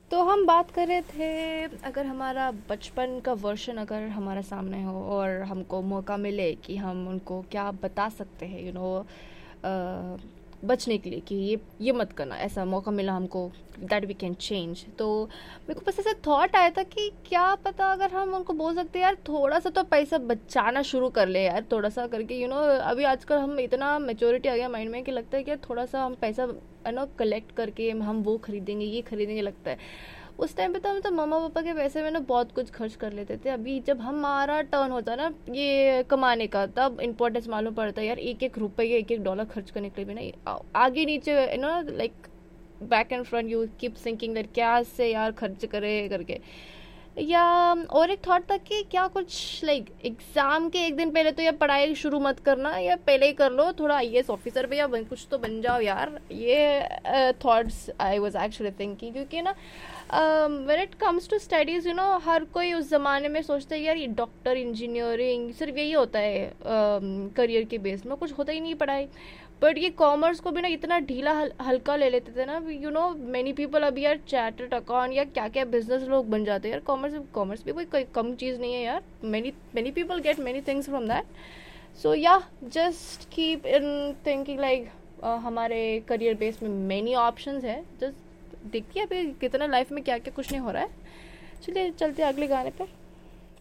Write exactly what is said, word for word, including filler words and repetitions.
तो हम बात कर रहे थे, अगर हमारा बचपन का वर्जन अगर हमारे सामने हो और हमको मौका मिले कि हम उनको क्या बता सकते हैं, यू नो बचने के लिए, कि ये ये मत करना, ऐसा मौका मिला हमको दैट वी कैन चेंज। तो मेरे को बस ऐसा थॉट आया था कि क्या पता अगर हम उनको बोल सकते हैं यार थोड़ा सा तो पैसा बचाना शुरू कर ले यार, थोड़ा सा करके, यू नो अभी आजकल हम इतना मेच्योरिटी आ गया माइंड में कि लगता है कि यार थोड़ा सा हम पैसा यू नो कलेक्ट करके हम वो खरीदेंगे ये खरीदेंगे, लगता है। उस टाइम पे तो हम तो मम्मा पापा के पैसे में ना बहुत कुछ खर्च कर लेते थे। अभी जब हमारा टर्न होता है ना ये कमाने का, तब इम्पोर्टेंस मालूम पड़ता है यार, एक एक रुपये एक एक डॉलर खर्च करने के लिए भी ना आगे नीचे, you know like back and front you keep thinking that क्या से यार खर्च करे करके। या और एक थॉट था कि क्या कुछ लाइक एग्जाम के एक दिन पहले तो यार पढ़ाई शुरू मत करना, या पहले ही कर लो, थोड़ा आई ए एस ऑफिसर पे या कुछ तो बन जाओ यार। ये thoughts I was actually thinking, क्योंकि ना when it comes to studies, you know हर कोई उस ज़माने में सोचता है यार ये डॉक्टर इंजीनियरिंग सिर्फ यही होता है करियर के बेस में, कुछ होता ही नहीं पढ़ाई। बट ये कॉमर्स को भी ना इतना ढीला हल, हल्का ले लेते थे ना, यू नो मैनी पीपल अभी यार चार्टर्ड अकाउंट या क्या क्या बिजनेस लोग बन जाते हैं यार। कॉमर्स कॉमर्स भी कोई, कोई कम चीज़ नहीं है यार, many many people get many things from that. सो या just keep in thinking like हमारे करियर बेस में मैनी ऑप्शंस है, जस्ट देखिए अभी कितना लाइफ में क्या क्या कुछ नहीं हो रहा है। चलिए चलते हैं अगले गाने पर।